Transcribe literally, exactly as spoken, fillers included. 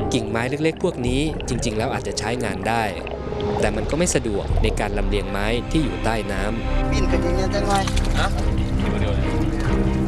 กิ่งไม้เล็กๆพวกนี้จริงๆแล้วอาจจะใช้งานได้ แต่มันก็ไม่สะดวกในการลำเลียงไม้ที่อยู่ใต้น้ำปีนขึ้นอย่างเงี้ยจังไงฮะอยู่เดียว